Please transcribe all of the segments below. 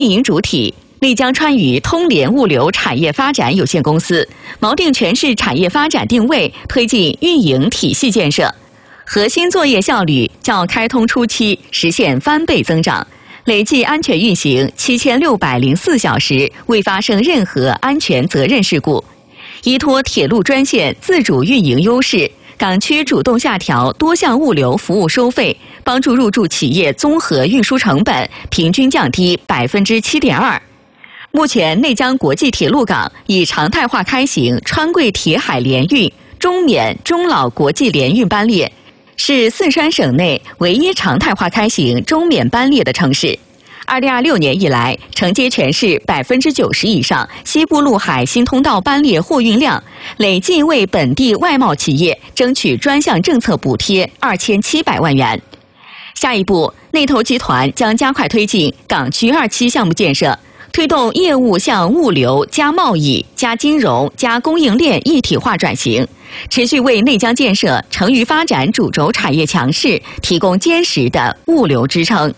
运营主体内江川渝通联物流产业发展有限公司，锚定全市产业发展定位，推进运营体系建设，核心作业效率较开通初期实现翻倍增长，累计安全运行7604小时，未发生任何安全责任事故。依托铁路专线自主运营优势，港区主动下调多项物流服务收费，帮助入驻企业综合运输成本平均降低7.2%。目前，内江国际铁路港已常态化开行川贵铁海联运、中缅、中老国际联运班列，是四川省内唯一常态化开行中缅班列的城市。2026年以来，承接全市90%以上西部陆海新通道班列货运量，累计为本地外贸企业争取专项政策补贴2700万元。下一步，内投集团将加快推进港区2期项目建设，推动业务向物流加贸易加金融加供应链一体化转型，持续为内江建设成渝发展主轴产业强势提供坚实的物流支撑。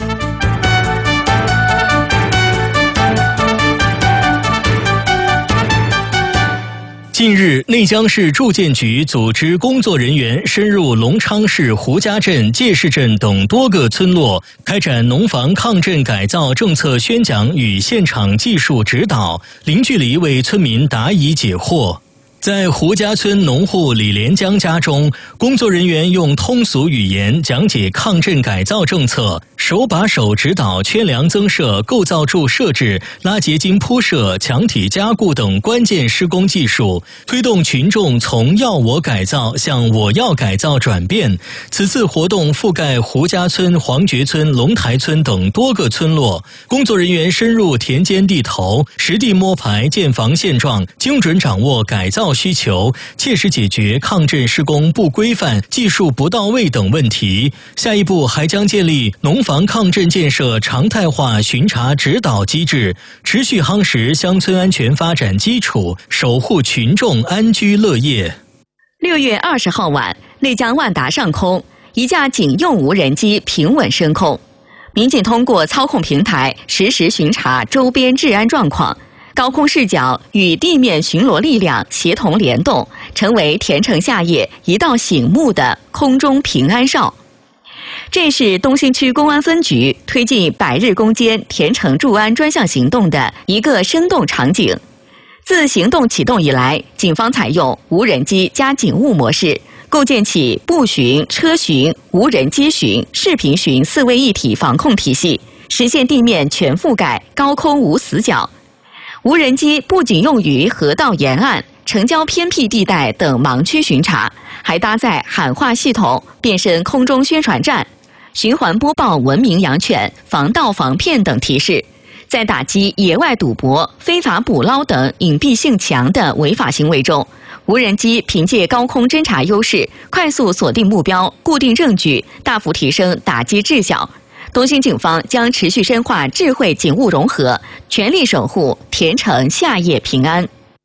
近日，内江市住建局组织工作人员深入龙昌市胡家镇、界市镇等多个村落，开展农房抗震改造政策宣讲与现场技术指导，零距离为村民答疑解惑。在胡家村农户李连江家中，工作人员用通俗语言讲解抗震改造政策，手把手指导圈梁增设、构造柱设置、拉结筋铺设、墙体加固等关键施工技术，推动群众从要我改造向我要改造转变。此次活动覆盖胡家村、黄觉村、龙台村等多个村落，工作人员深入田间地头，实地摸排建房现状，精准掌握改造需求，切实解决抗震施工不规范、技术不到位等问题。下一步还将建立农房抗震建设常态化巡查指导机制，持续夯实乡村安全发展基础，守护群众安居乐业。 6月20号晚，内江万达上空，一架警用无人机平稳升空，民警通过操控平台实时巡查周边治安状况。高空视角与地面巡逻力量协同联动，成为田城夏夜一道醒目的空中平安哨。这是东兴区公安分局推进100日攻坚田城助安专项行动的一个生动场景。自行动启动以来，警方采用无人机加警务模式，构建起步巡、车巡、无人机巡、视频巡4位一体防控体系，实现地面全覆盖、高空无死角。无人机不仅用于河道沿岸、城郊偏僻地带等盲区巡查，还搭载喊话系统，变身空中宣传站，循环播报文明养犬、防盗防骗等提示，在打击野外赌博、非法捕捞等隐蔽性强的违法行为中，无人机凭借高空侦察优势，快速锁定目标、固定证据，大幅提升打击质效。东兴警方将持续深化智慧警务融合，全力守护田城夏夜平安。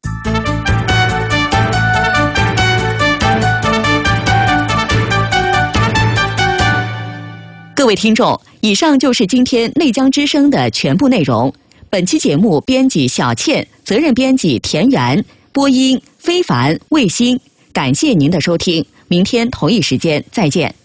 各位听众，以上就是今天内江之声的全部内容。本期节目编辑小倩，责任编辑田园，播音非凡、卫星。感谢您的收听，明天同一时间再见。